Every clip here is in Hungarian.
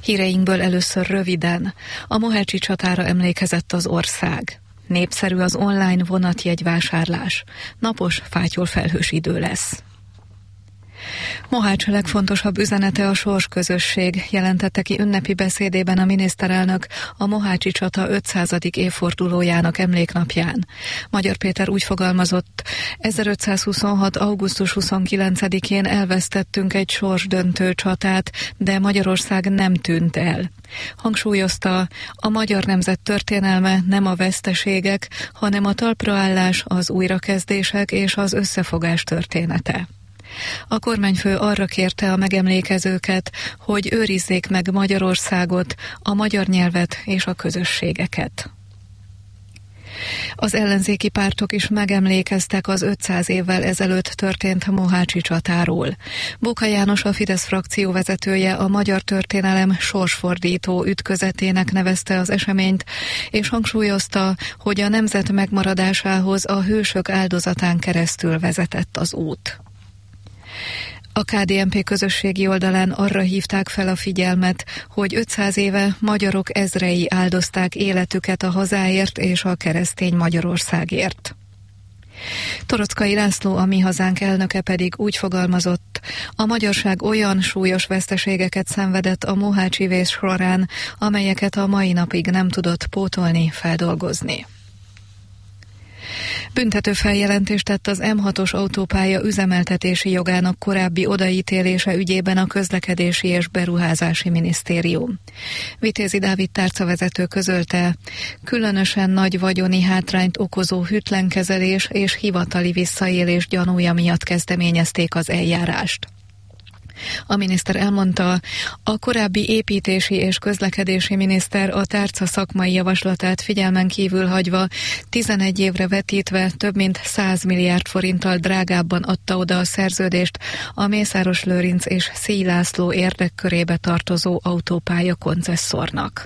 Híreinkből először röviden. A mohácsi csatára emlékezett az ország. Népszerű az online vonatjegyvásárlás. Napos, fátyol-felhős idő lesz. Mohács legfontosabb üzenete a sorsközösség, jelentette ki ünnepi beszédében a miniszterelnök a mohácsi csata 500. évfordulójának emléknapján. Magyar Péter úgy fogalmazott: 1526. augusztus 29-én elvesztettünk egy sorsdöntő csatát, de Magyarország nem tűnt el. Hangsúlyozta, a magyar nemzet történelme nem a veszteségek, hanem a talpraállás, az újrakezdések és az összefogás története. A kormányfő arra kérte a megemlékezőket, hogy őrizzék meg Magyarországot, a magyar nyelvet és a közösségeket. Az ellenzéki pártok is megemlékeztek az 500 évvel ezelőtt történt mohácsi csatáról. Bóka János, a Fidesz frakció vezetője, a magyar történelem sorsfordító ütközetének nevezte az eseményt, és hangsúlyozta, hogy a nemzet megmaradásához a hősök áldozatán keresztül vezetett az út. A KDNP közösségi oldalán arra hívták fel a figyelmet, hogy 500 éve magyarok ezrei áldozták életüket a hazáért és a keresztény Magyarországért. Toroczkai László, a Mi Hazánk elnöke pedig úgy fogalmazott: a magyarság olyan súlyos veszteségeket szenvedett a mohácsi vész során, amelyeket a mai napig nem tudott pótolni, feldolgozni. Büntető feljelentést tett az M6-os autópálya üzemeltetési jogának korábbi odaítélése ügyében a Közlekedési és Beruházási Minisztérium. Vitézi Dávid tárcavezető közölte, különösen nagy vagyoni hátrányt okozó hűtlenkezelés és hivatali visszaélés gyanúja miatt kezdeményezték az eljárást. A miniszter elmondta, a korábbi építési és közlekedési miniszter a tárca szakmai javaslatát figyelmen kívül hagyva 11 évre vetítve több mint 100 milliárd forinttal drágábban adta oda a szerződést a Mészáros Lőrinc és Szíj László érdekkörébe tartozó autópálya koncesszornak.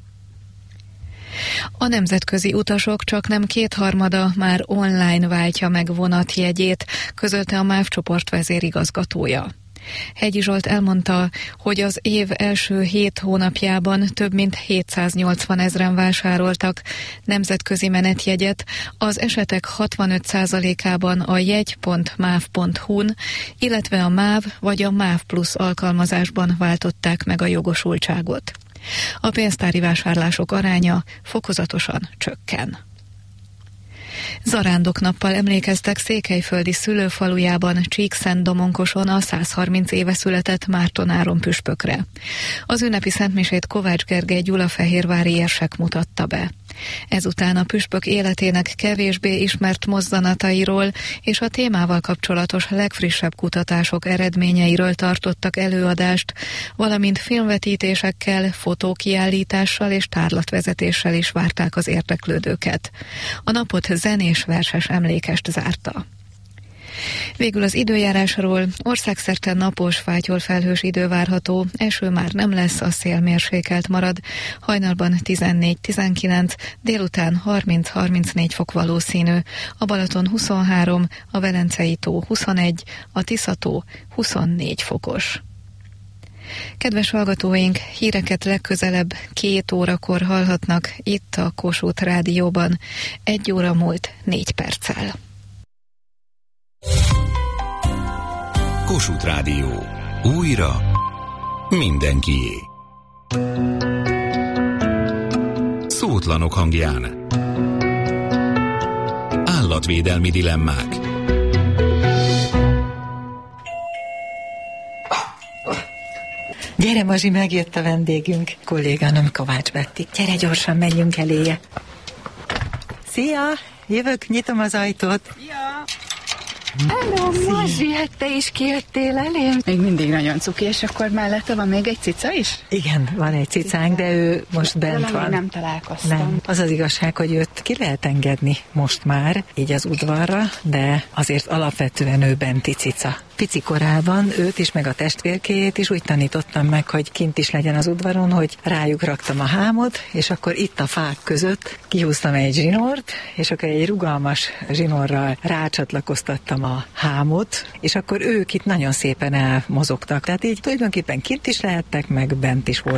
A nemzetközi utasok csaknem 2/3 már online váltja meg vonatjegyét, közölte a MÁV csoport vezérigazgatója. Hegyi Zsolt elmondta, hogy az év első 7 hónapjában több mint 780 000 vásároltak nemzetközi menetjegyet, az esetek 65%-ában a jegy.mav.hu-n, illetve a MÁV vagy a MÁV Plus alkalmazásban váltották meg a jogosultságot. A pénztári vásárlások aránya fokozatosan csökken. Zarándoknappal emlékeztek székelyföldi szülőfalujában, Csíkszentdomonkoson a 130 éve született Márton Áron püspökre. Az ünnepi szentmisét Kovács Gergely gyulafehérvári érsek mutatta be. Ezután a püspök életének kevésbé ismert mozzanatairól és a témával kapcsolatos legfrissebb kutatások eredményeiről tartottak előadást, valamint filmvetítésekkel, fotókiállítással és tárlatvezetéssel is várták az érdeklődőket. A napot zenés verses emlékest zárta. Végül az időjárásról: országszerte napos, fátyol-felhős idő várható, eső már nem lesz, a szél mérsékelt marad, hajnalban 14-19, délután 30-34 fok valószínű, a Balaton 23, a Velencei tó 21, a Tisza-tó 24 fokos. Kedves hallgatóink, híreket legközelebb 2 órakor hallhatnak itt a Kossuth Rádióban, 1 óra múlt 4 perccel. Kossuth Rádió. Újra mindenkié. Szótlanok hangján. Állatvédelmi dilemmák. Gyere, Mazsi, megjött a vendégünk, kolléganőm Kovács Betti. Gyere, gyorsan menjünk eléje. Szia! Jövök, nyitom az ajtót. Ja. Hello, Mazsi, hát te is kijöttél elém? Még mindig nagyon cuki, és akkor mellette van még egy cica is? Igen, van egy cicánk, de ő most bent van. Nem találkoztam. Nem. Az az igazság, hogy őt ki lehet engedni most már, így az udvarra, de azért alapvetően ő benti cica. Pici korában őt is, meg a testvérkéjét is úgy tanítottam meg, hogy kint is legyen az udvaron, hogy rájuk raktam a hámot, és akkor itt a fák között kihúztam egy zsinort, és akkor egy rugalmas zsinorral rácsatlakoztattam a hámot, és akkor ők itt nagyon szépen elmozogtak. Tehát így tulajdonképpen kint is lehettek, meg bent is volt.